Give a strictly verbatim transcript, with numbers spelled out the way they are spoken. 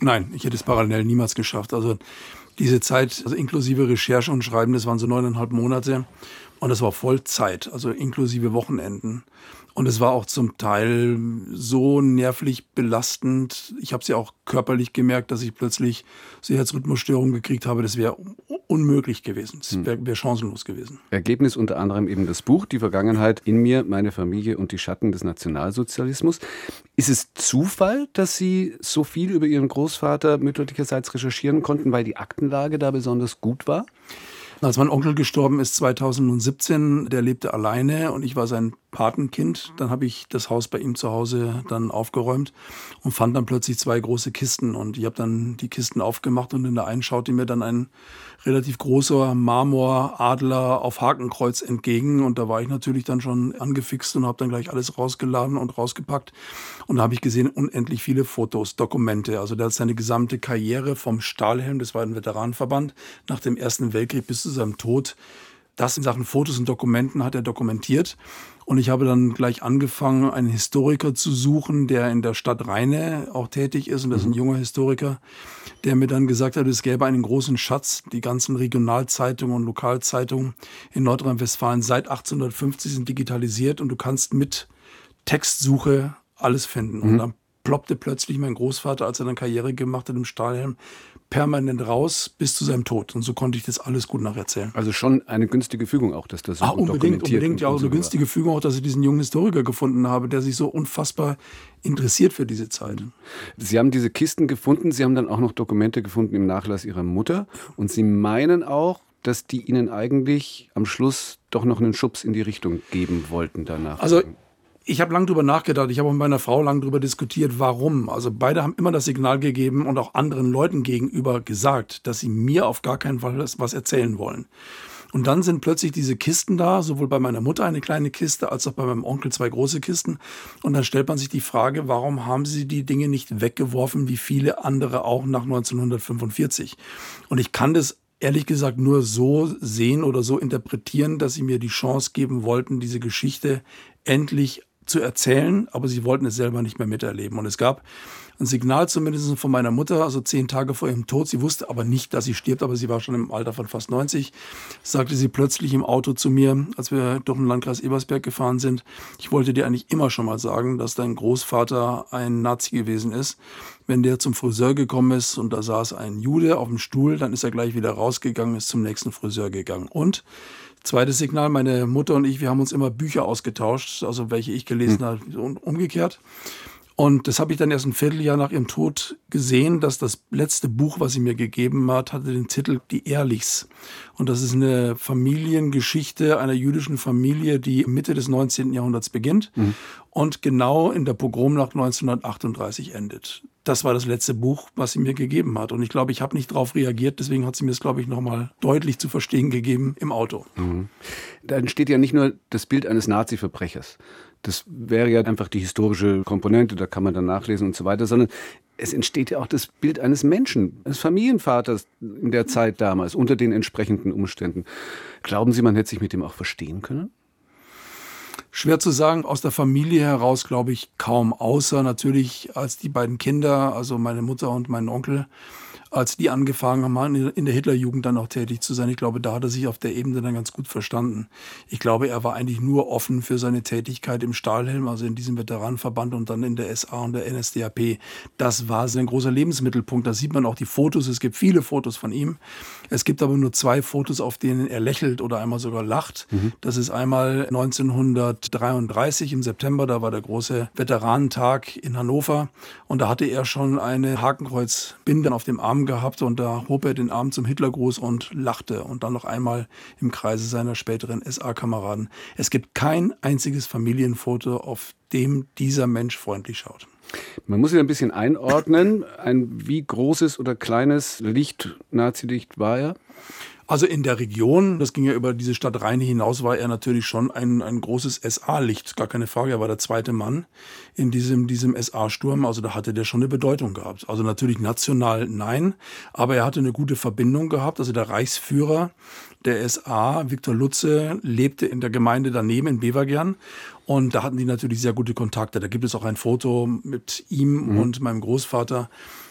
Nein, ich hätte es parallel niemals geschafft. Also diese Zeit, also inklusive Recherche und Schreiben, das waren so neuneinhalb Monate. Und das war Vollzeit, also inklusive Wochenenden. Und es war auch zum Teil so nervlich belastend. Ich habe es ja auch körperlich gemerkt, dass ich plötzlich so Herzrhythmusstörungen gekriegt habe. Das wäre unmöglich gewesen. Das wäre wär chancenlos gewesen. Ergebnis unter anderem eben das Buch Die Vergangenheit in mir, meine Familie und die Schatten des Nationalsozialismus. Ist es Zufall, dass Sie so viel über Ihren Großvater mütterlicherseits recherchieren konnten, weil die Aktenlage da besonders gut war? Als mein Onkel gestorben ist zweitausendsiebzehn, der lebte alleine und ich war sein Patenkind. Dann habe ich das Haus bei ihm zu Hause dann aufgeräumt und fand dann plötzlich zwei große Kisten. Und ich habe dann die Kisten aufgemacht und in der einen schaute mir dann ein relativ großer Marmoradler auf Hakenkreuz entgegen. Und da war ich natürlich dann schon angefixt und habe dann gleich alles rausgeladen und rausgepackt. Und da habe ich gesehen, unendlich viele Fotos, Dokumente. Also der hat seine gesamte Karriere vom Stahlhelm, das war ein Veteranenverband, nach dem Ersten Weltkrieg bis zu seinem Tod. Das in Sachen Fotos und Dokumenten hat er dokumentiert. Und ich habe dann gleich angefangen, einen Historiker zu suchen, der in der Stadt Rheine auch tätig ist. Und das ist ein junger Historiker, der mir dann gesagt hat, es gäbe einen großen Schatz. Die ganzen Regionalzeitungen und Lokalzeitungen in Nordrhein-Westfalen seit achtzehnhundertfünfzig sind digitalisiert und du kannst mit Textsuche alles finden. Und dann ploppte plötzlich mein Großvater, als er dann Karriere gemacht hat im Stahlhelm, permanent raus bis zu seinem Tod. Und so konnte ich das alles gut nacherzählen. Also schon eine günstige Fügung auch, dass das so ah, unbedingt, dokumentiert unbedingt, ja, auch eine günstige Fügung auch, dass ich diesen jungen Historiker gefunden habe, der sich so unfassbar interessiert für diese Zeit. Sie haben diese Kisten gefunden, Sie haben dann auch noch Dokumente gefunden im Nachlass Ihrer Mutter und Sie meinen auch, dass die Ihnen eigentlich am Schluss doch noch einen Schubs in die Richtung geben wollten danach. Also ich habe lange drüber nachgedacht, ich habe auch mit meiner Frau lange drüber diskutiert, warum. Also beide haben immer das Signal gegeben und auch anderen Leuten gegenüber gesagt, dass sie mir auf gar keinen Fall was erzählen wollen. Und dann sind plötzlich diese Kisten da, sowohl bei meiner Mutter eine kleine Kiste, als auch bei meinem Onkel zwei große Kisten. Und dann stellt man sich die Frage, warum haben sie die Dinge nicht weggeworfen, wie viele andere auch nach neunzehnhundertfünfundvierzig? Und ich kann das ehrlich gesagt nur so sehen oder so interpretieren, dass sie mir die Chance geben wollten, diese Geschichte endlich zu erzählen, aber sie wollten es selber nicht mehr miterleben. Und es gab ein Signal zumindest von meiner Mutter, also zehn Tage vor ihrem Tod. Sie wusste aber nicht, dass sie stirbt, aber sie war schon im Alter von fast neunzig. Sagte sie plötzlich im Auto zu mir, als wir durch den Landkreis Ebersberg gefahren sind, ich wollte dir eigentlich immer schon mal sagen, dass dein Großvater ein Nazi gewesen ist. Wenn der zum Friseur gekommen ist und da saß ein Jude auf dem Stuhl, dann ist er gleich wieder rausgegangen, ist zum nächsten Friseur gegangen. Und zweites Signal, meine Mutter und ich, wir haben uns immer Bücher ausgetauscht, also welche ich gelesen hm. habe und umgekehrt. Und das habe ich dann erst ein Vierteljahr nach ihrem Tod gesehen, dass das letzte Buch, was sie mir gegeben hat, hatte den Titel Die Ehrlichs. Und das ist eine Familiengeschichte einer jüdischen Familie, die Mitte des neunzehnten Jahrhunderts beginnt mhm. und genau in der Pogromnacht neunzehnhundertachtunddreißig endet. Das war das letzte Buch, was sie mir gegeben hat. Und ich glaube, ich habe nicht darauf reagiert, deswegen hat sie mir es, glaube ich, nochmal deutlich zu verstehen gegeben im Auto. Mhm. Da entsteht ja nicht nur das Bild eines Nazi-Verbrechers. Das wäre ja einfach die historische Komponente, da kann man dann nachlesen und so weiter, sondern es entsteht ja auch das Bild eines Menschen, eines Familienvaters in der Zeit damals, unter den entsprechenden Umständen. Glauben Sie, man hätte sich mit dem auch verstehen können? Schwer zu sagen, aus der Familie heraus glaube ich kaum, außer natürlich als die beiden Kinder, also meine Mutter und mein Onkel, als die angefangen haben, in der Hitlerjugend dann auch tätig zu sein. Ich glaube, da hat er sich auf der Ebene dann ganz gut verstanden. Ich glaube, er war eigentlich nur offen für seine Tätigkeit im Stahlhelm, also in diesem Veteranenverband und dann in der S A und der N S D A P. Das war sein großer Lebensmittelpunkt. Da sieht man auch die Fotos. Es gibt viele Fotos von ihm. Es gibt aber nur zwei Fotos, auf denen er lächelt oder einmal sogar lacht. Mhm. Das ist einmal neunzehnhundertdreiunddreißig im September, da war der große Veteranentag in Hannover und da hatte er schon eine Hakenkreuzbinde auf dem Arm gehabt und da hob er den Arm zum Hitlergruß und lachte und dann noch einmal im Kreise seiner späteren S A-Kameraden. Es gibt kein einziges Familienfoto, auf dem dieser Mensch freundlich schaut. Man muss ihn ein bisschen einordnen. Ein wie großes oder kleines Licht, Nazi-Licht war er? Also in der Region, das ging ja über diese Stadt Rheine hinaus, war er natürlich schon ein, ein großes S A-Licht, gar keine Frage. Er war der zweite Mann in diesem, diesem S A-Sturm, also da hatte der schon eine Bedeutung gehabt. Also natürlich national nein, aber er hatte eine gute Verbindung gehabt. Also der Reichsführer der S A, Viktor Lutze, lebte in der Gemeinde daneben in Bevergern und da hatten die natürlich sehr gute Kontakte. Da gibt es auch ein Foto mit ihm mhm. und meinem Großvater.